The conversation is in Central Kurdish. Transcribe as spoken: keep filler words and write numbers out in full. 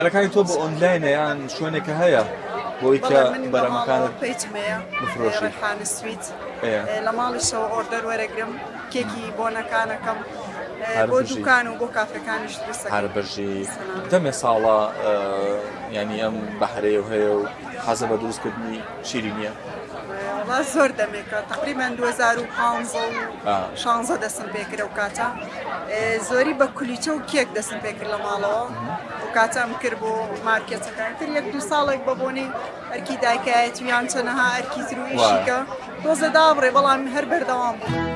لەکانی تۆ بە ئۆنلاینە یان شوێنێکە هەیە بۆی کە بەرەمەکانت پێیتمەیە بفرۆشی ڕێحانە سویت لە ماڵیشەوە ئۆردەر وەرەگرم کێکی بۆنەکانەکەم بۆ دوکان و بۆ کافەکانیش دروست دەکەم. هەربەژی دەمێ ساڵە ینی ئەم بەهرەیە هەیە و حەزە بە دروستکردنی شیرینیە؟ وڵا زۆر دەمێکە تقریبان دوو هەزار و پانزە و شانزە دەستم پێکرە و کاتە زۆری بە کولیچە و کێک دەستم پێکرد لە ماڵەوە و کاتەم کرد بۆ مارکێتەکان تر یەک دوو ساڵێک بە بۆنی ئەرکی دایکایەتیان چەنەها ئەرکی تر و ئیشیکە دۆزە دابڕێ بەڵام هەر بەردەوام بوو.